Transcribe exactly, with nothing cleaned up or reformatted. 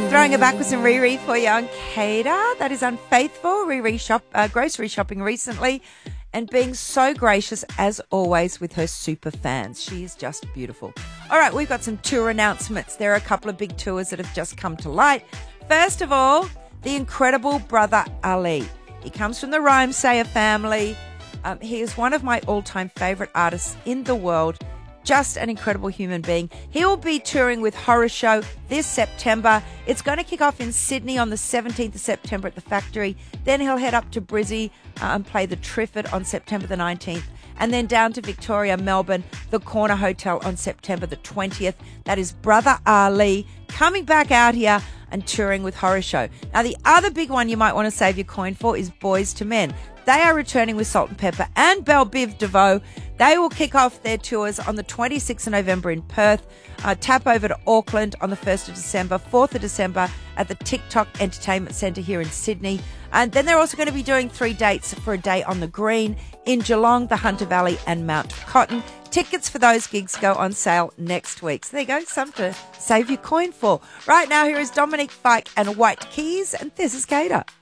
Throwing it back with some Riri for you on Cater. That is Unfaithful. Riri shop, uh, grocery shopping recently and being so gracious as always with her super fans. She is just beautiful. All right, we've got some tour announcements. There are a couple of big tours that have just come to light. First of all, the incredible Brother Ali. He comes from the Rhymesayers family. Um, he is one of my all-time favourite artists in the world. Just an incredible human being. He will be touring with Horror Show this September. It's going to kick off in Sydney on the seventeenth of September at the Factory. Then he'll head up to Brizzy uh, and play the Triffid on September the nineteenth. And then down to Victoria, Melbourne, the Corner Hotel on September the twentieth. That is Brother Ali coming back out here and touring with Horror Show. Now, the other big one you might want to save your coin for is Boys to Men. They are returning with Salt and Pepper and Belle Biv DeVoe. They will kick off their tours on the twenty-sixth of November in Perth, uh, tap over to Auckland on the first of December, fourth of December at the TikTok Entertainment Centre here in Sydney. And then they're also going to be doing three dates for a day on the Green in Geelong, the Hunter Valley and Mount Cotton. Tickets for those gigs go on sale next week. So there you go, something to save your coin for. Right now, here is Dominic Fike and White Keys, and this is Cater.